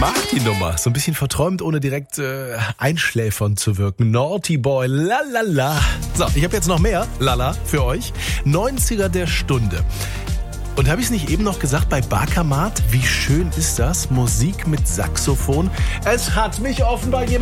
mag die Nummer. So ein bisschen verträumt, ohne direkt einschläfern zu wirken. Naughty Boy, lalala. So, ich habe jetzt noch mehr Lala für euch. 90er der Stunde. Und habe ich es nicht eben noch gesagt bei Barkamat? Wie schön ist das? Musik mit Saxophon. Es hat mich offenbar jemand